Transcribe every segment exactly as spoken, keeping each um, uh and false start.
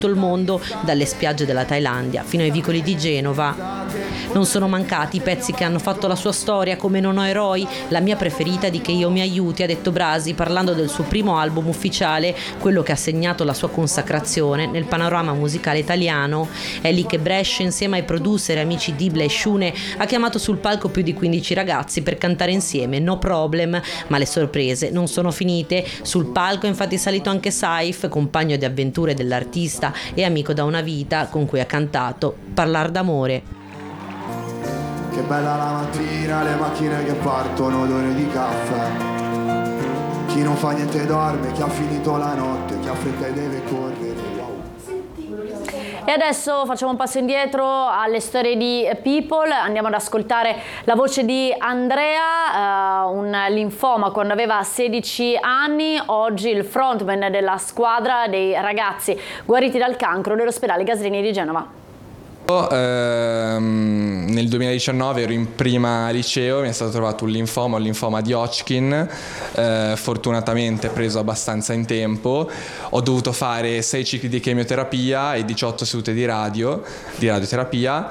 il mondo, dalle spiagge della Thailandia fino ai vicoli di Genova. Non sono mancati i pezzi che hanno fatto la sua storia, come Non ho eroi, la mia preferita di Che io mi aiuti, ha detto Brasi parlando del suo primo album ufficiale, quello che ha segnato la sua consacrazione nel panorama musicale italiano. È lì che Brescia, insieme ai producer e amici Dibla e Shune, ha chiamato sul palco più di quindici ragazzi per cantare insieme No Problem, ma le sorprese non sono finite. Sul palco è infatti salito anche Saif, compagno di avventure dell'artista e amico da una vita, con cui ha cantato Parlar d'amore. Che bella la mattina, le macchine che partono, odore di caffè. Chi non fa niente dorme, chi ha finito la notte, chi ha fretta e deve correre. E adesso facciamo un passo indietro alle storie di People, andiamo ad ascoltare la voce di Andrea, uh, un linfoma quando aveva sedici anni, oggi il frontman della squadra dei ragazzi guariti dal cancro dell'ospedale Gaslini di Genova. Ehm, nel duemiladiciannove ero in prima liceo, mi è stato trovato un linfoma, un linfoma di Hodgkin, eh, fortunatamente preso abbastanza in tempo. Ho dovuto fare sei cicli di chemioterapia e diciotto sedute di radio, di radioterapia.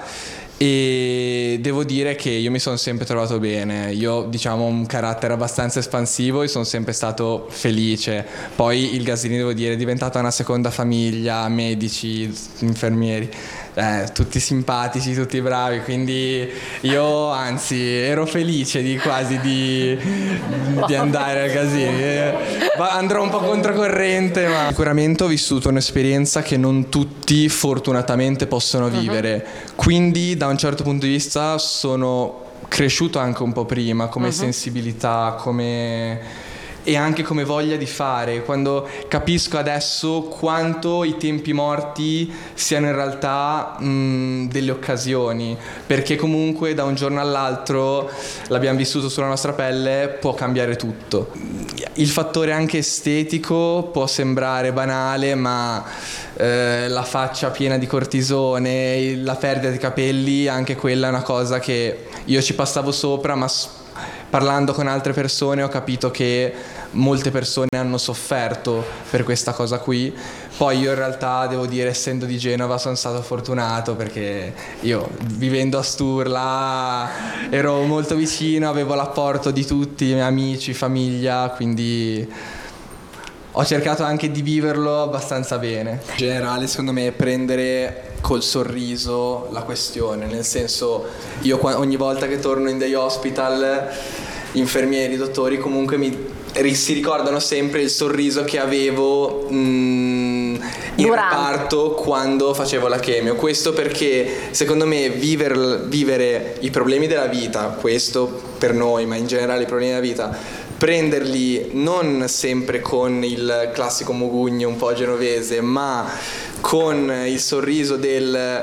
E devo dire che io mi sono sempre trovato bene, io diciamo ho un carattere abbastanza espansivo e sono sempre stato felice. Poi il Gaslini, devo dire, è diventata una seconda famiglia, medici, infermieri, eh, tutti simpatici, tutti bravi, quindi io anzi ero felice di quasi di, di andare al Gaslini. Eh, andrò un po' controcorrente, ma sicuramente ho vissuto un'esperienza che non tutti fortunatamente possono vivere, quindi da un certo punto di vista sono cresciuto anche un po' prima come uh-huh. sensibilità, come e anche come voglia di fare, quando capisco adesso quanto i tempi morti siano in realtà mh, delle occasioni, perché comunque da un giorno all'altro, l'abbiamo vissuto sulla nostra pelle, può cambiare tutto. Il fattore anche estetico può sembrare banale, ma eh, la faccia piena di cortisone, la perdita di capelli, anche quella è una cosa che io ci passavo sopra, ma parlando con altre persone ho capito che molte persone hanno sofferto per questa cosa qui. Poi io in realtà devo dire, essendo di Genova, sono stato fortunato perché io vivendo a Sturla ero molto vicino, avevo l'apporto di tutti i miei amici, famiglia, quindi ho cercato anche di viverlo abbastanza bene. In generale, secondo me, prendere col sorriso la questione, nel senso, io ogni volta che torno in day hospital, infermieri, dottori comunque mi si ricordano sempre il sorriso che avevo mh, in Durante. reparto quando facevo la chemio. Questo perché secondo me viver, vivere i problemi della vita, questo per noi, ma in generale i problemi della vita, prenderli non sempre con il classico mugugno un po' genovese, ma con il sorriso del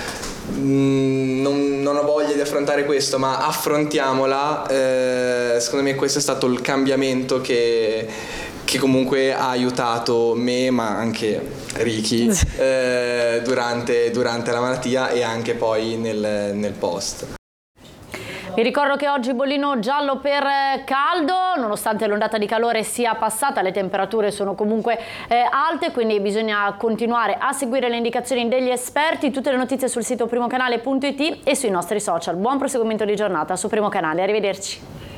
mm, non, non ho voglia di affrontare questo, ma affrontiamola. Eh, secondo me questo è stato il cambiamento che, che comunque ha aiutato me, ma anche Ricky eh, durante, durante la malattia e anche poi nel, nel post. Vi ricordo che oggi bollino giallo per caldo, nonostante l'ondata di calore sia passata, le temperature sono comunque eh, alte, quindi bisogna continuare a seguire le indicazioni degli esperti. Tutte le notizie sul sito primocanale punto it e sui nostri social. Buon proseguimento di giornata su Primo Canale, arrivederci.